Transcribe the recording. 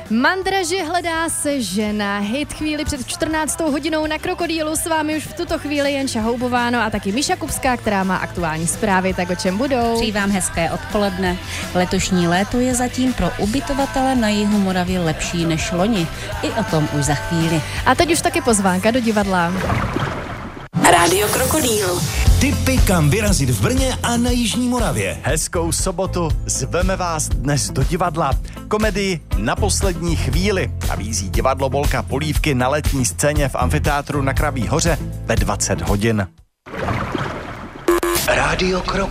Mandraže hledá se žena. Hit chvíli před 14. hodinou na Krokodýlu. S vámi už v tuto chvíli Janča Houbováno a taky Míša Kupská, která má aktuální zprávy. Tak o čem budou? Přeji vám hezké odpoledne. Letošní léto je zatím pro ubytovatele na jihu Moravy lepší než loni. I o tom už za chvíli. A teď už taky pozvánka do divadla. Rádio Krokodýl. Tipy, kam vyrazit v Brně a na jižní Moravě. Hezkou sobotu, zveme vás dnes do divadla. Komedii Na poslední chvíli nabízí divadlo Bolka Polívky na letní scéně v amfiteátru na Kraví hoře ve 20 hodin. Rádio Krokodýl.